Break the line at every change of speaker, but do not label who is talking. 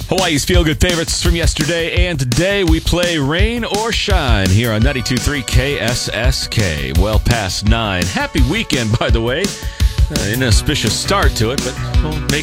Hawaii's feel-good favorites from yesterday and today. We play Rain or Shine here on 92.3 KSSK. Well past 9. Happy weekend, by the way. Inauspicious start to it, but we'll make